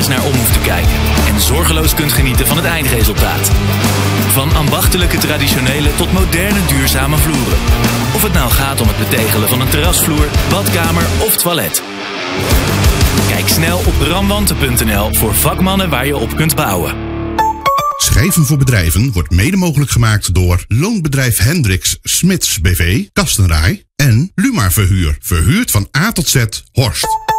naar om hoeft te kijken en zorgeloos kunt genieten van het eindresultaat. Van ambachtelijke traditionele tot moderne duurzame vloeren. Of het nou gaat om het betegelen van een terrasvloer, badkamer of toilet. Kijk snel op bramwanten.nl voor vakmannen waar je op kunt bouwen. Schrijven voor bedrijven wordt mede mogelijk gemaakt door Loonbedrijf Hendricks Smits BV, Kastenraai en Luma Verhuur. Verhuurd van A tot Z Horst.